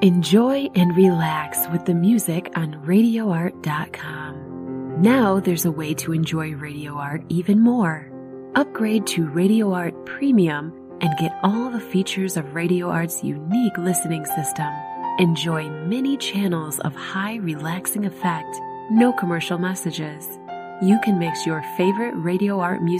Enjoy and relax with the music on RadioArt.com. Now there's a way to enjoy Radio Art even more. Upgrade to Radio Art Premium and get all the features of Radio Art's unique listening system. Enjoy many channels of high relaxing effect, no commercial messages. You can mix your favorite Radio Art music